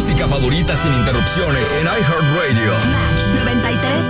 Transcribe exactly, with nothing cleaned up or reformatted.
música favorita sin interrupciones en iHeartRadio. Match noventa y tres